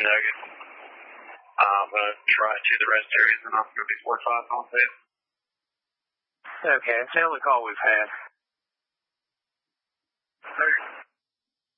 nuggets. I'm going to try 2 of the rest areas, and I'm going to be 4 or 5 on it. Okay, it's the only call we've had. Okay.